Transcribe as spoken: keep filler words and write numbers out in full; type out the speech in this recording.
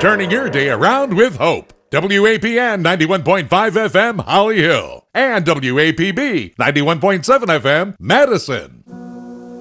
turning your day around with hope. W A P N ninety-one point five F M, Holly Hill, and W A P B ninety-one point seven F M, Madison.